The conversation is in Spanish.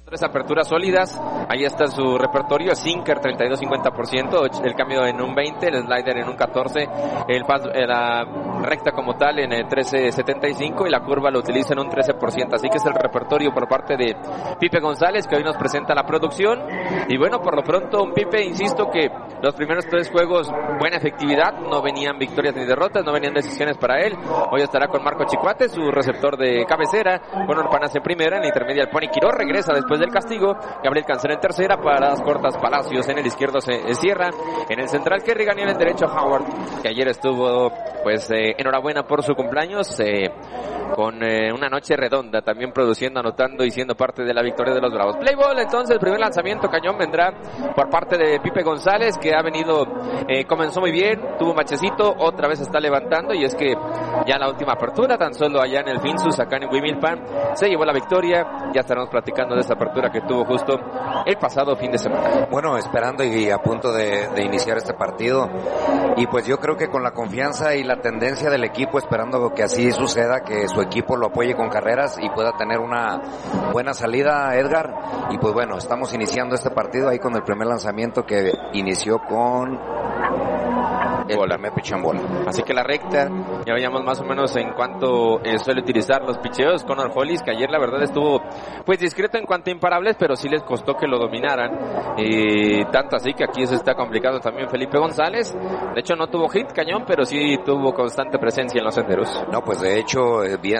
Tres aperturas sólidas, ahí está su repertorio: sinker 32-50%, el cambio en un 20, el slider en un 14, la recta como tal en el 13-75 y la curva lo utiliza en un 13%, así que es el repertorio por parte de Pipe González, que hoy nos presenta la producción. Y bueno, por lo pronto un Pipe, insisto, que los primeros 3 juegos buena efectividad, no venían victorias ni derrotas, no venían decisiones para él. Hoy estará con Marco Chicuate, su receptor de cabecera, con Orpanas en primera, en la intermedia el Pony Quiró regresa después del castigo, Gabriel Cancel en tercera, paradas cortas Palacios en el izquierdo se cierra, en el central Kerrigan y en el derecho Howard, que ayer estuvo pues enhorabuena por su cumpleaños, con una noche redonda, también produciendo, anotando y siendo parte de la victoria de los Bravos. Play ball, entonces el primer lanzamiento cañón vendrá por parte de Pipe González, que ha venido, comenzó muy bien, tuvo un bachecito, otra vez está levantando, y es que ya la última apertura, tan solo allá en el Finsus, acá en Wimilpan, se llevó la victoria. Ya estaremos platicando de esta apertura que tuvo justo el pasado fin de semana. Bueno, esperando y a punto de iniciar este partido, y pues yo creo que con la confianza y la tendencia del equipo, esperando que así suceda, que su equipo lo apoye con carreras y pueda tener una buena salida, Edgar. Y pues bueno, estamos iniciando este partido ahí con el primer lanzamiento, que inició con el primer pichón bola. Así que la recta, ya veíamos más o menos en cuanto suele utilizar los picheos Connor Hollis, que ayer la verdad estuvo pues discreto en cuanto a imparables, pero sí les costó que lo dominaran, tanto así que aquí se está complicando también Felipe González. De hecho no tuvo hit cañón, pero sí tuvo constante presencia en los senderos. No, pues de hecho bien